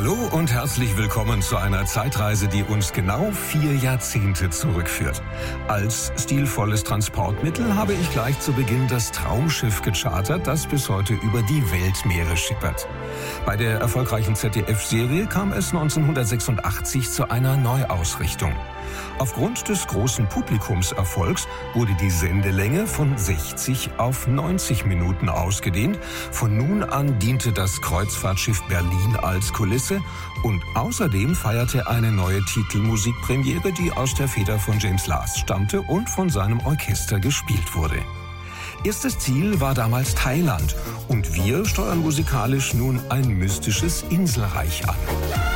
Hallo und herzlich willkommen zu einer Zeitreise, die uns genau 4 Jahrzehnte zurückführt. Als stilvolles Transportmittel habe ich gleich zu Beginn das Traumschiff gechartert, das bis heute über die Weltmeere schippert. Bei der erfolgreichen ZDF-Serie kam es 1986 zu einer Neuausrichtung. Aufgrund des großen Publikumserfolgs wurde die Sendelänge von 60 auf 90 Minuten ausgedehnt. Von nun an diente das Kreuzfahrtschiff Berlin als Kulisse und außerdem feierte eine neue Titelmusikpremiere, die aus der Feder von James Last stammte und von seinem Orchester gespielt wurde. Erstes Ziel war damals Thailand und wir steuern musikalisch nun ein mystisches Inselreich an.